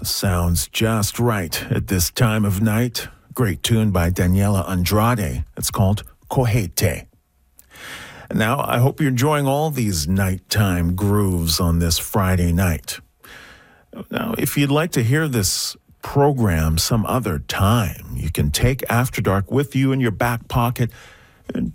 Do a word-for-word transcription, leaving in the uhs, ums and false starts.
Sounds just right at this time of night. Great tune by Daniela Andrade. It's called Cojete. Now, I hope you're enjoying all these nighttime grooves on this Friday night. Now, if you'd like to hear this program some other time, you can take After Dark with you in your back pocket and